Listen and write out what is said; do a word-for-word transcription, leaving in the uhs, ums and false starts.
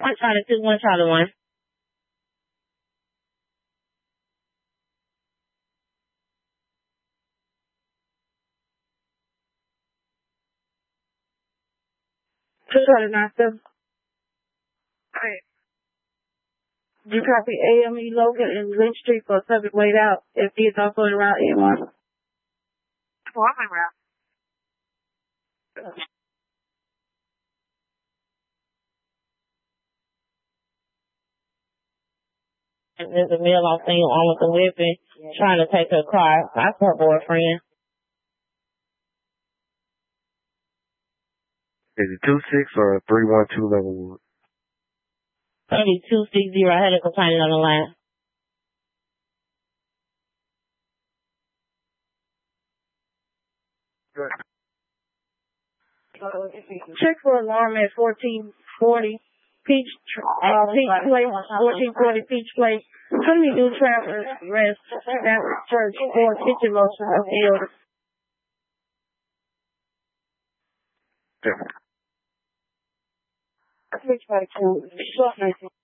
One Charlie two, one Charlie one. Two Charlie nine seven. Alright. You copy A M E Logan and Lynch Street for subject wait out. If he is also in route A one. Oh, I'm in route. And there's a male off thing on with the weapon, yeah, trying to take her car. That's her boyfriend. Is it two six or three one two level one? Maybe two six zero. I had a complaint on the line. Good. Check for alarm at fourteen forty. Peach, uh, Peach Place, fourteen forty Peach Place. Twenty new travelers rest at church for kitchen motion appealed. Yeah. Peach Place,